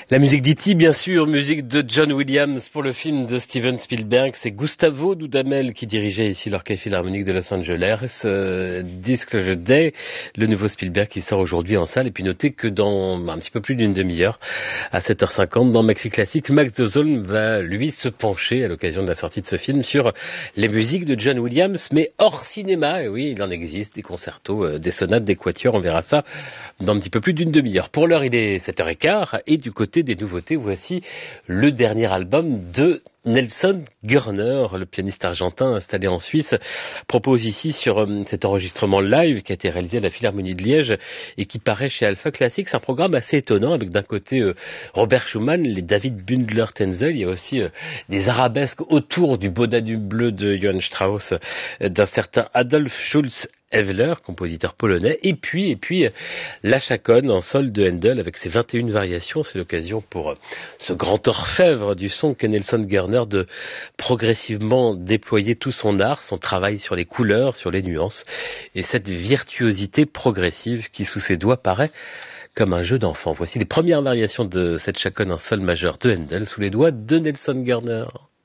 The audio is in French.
La musique d'E.T., bien sûr, musique de John Williams pour le film de Steven Spielberg. C'est Gustavo Dudamel qui dirigeait ici l'Orchestre Philharmonique de Los Angeles. Disclosure Day, le nouveau Spielberg qui sort aujourd'hui en salle. Et puis notez que dans un petit peu plus d'une demi-heure, à 7h50, dans Maxi Classique, Max Dozolm va, lui, se pencher à l'occasion de la sortie de ce film sur les musiques de John Williams, mais hors cinéma. Et oui, il en existe, des concertos, des sonates, des quatuors, on verra ça dans un petit peu plus d'une demi-heure. Pour l'heure, il est 7h15 et du côté des nouveautés, voici le dernier album de Nelson Gurner, le pianiste argentin installé en Suisse, propose ici sur cet enregistrement live qui a été réalisé à la Philharmonie de Liège et qui paraît chez Alpha Classics, un programme assez étonnant avec d'un côté Robert Schumann, les David Bündler-Tenzel, il y a aussi des arabesques autour du Beau Danube bleu de Johann Strauss, d'un certain Adolf Schulz Evler, compositeur polonais, et puis la chaconne en sol de Handel avec ses 21 variations. C'est l'occasion pour ce grand orfèvre du son qu'est Nelson Gurner de progressivement déployer tout son art, son travail sur les couleurs, sur les nuances, et cette virtuosité progressive qui sous ses doigts paraît comme un jeu d'enfant. Voici les premières variations de cette chaconne en sol majeur de Handel sous les doigts de Nelson Gurner.